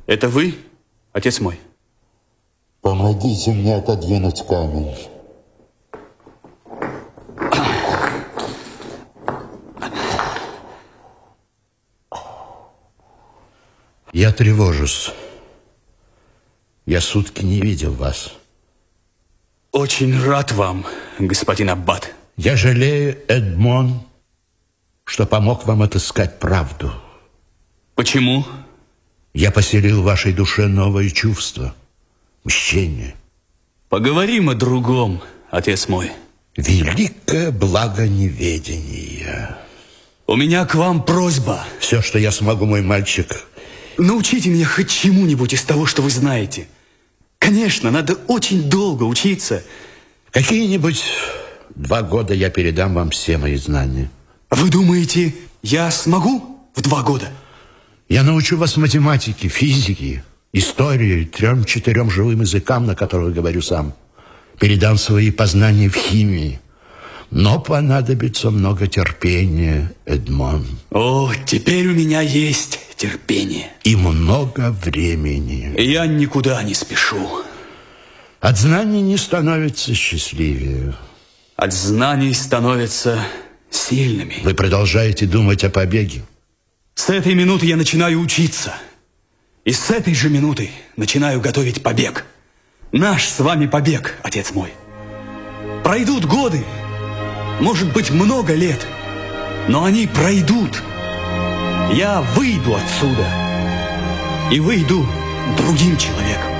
Это вы, отец мой? Помогите мне отодвинуть камень. Я тревожусь. Я сутки не видел вас. Очень рад вам, господин аббат. Я жалею, Эдмон, что помог вам отыскать правду. Почему? Я поселил в вашей душе новые чувства, мщение. Поговорим о другом, отец мой. Великое благо неведения. У меня к вам просьба. Все, что я смогу, мой мальчик. Научите меня хоть чему-нибудь из того, что вы знаете. Конечно, надо очень долго учиться. Какие-нибудь 2 года я передам вам все мои знания. Вы думаете, я смогу в 2 года? Я научу вас математике, физике, истории, 3-4 живым языкам, на которых говорю сам. Передам свои познания в химии. Но понадобится много терпения, Эдмон. О, теперь у меня есть терпение. И много времени. Я никуда не спешу. От знаний не становится счастливее. От знаний становятся сильными. Вы продолжаете думать о побеге? С этой минуты я начинаю учиться. И с этой же минуты начинаю готовить побег. Наш с вами побег, отец мой. Пройдут годы, может быть, много лет, но они пройдут. Я выйду отсюда и выйду другим человеком.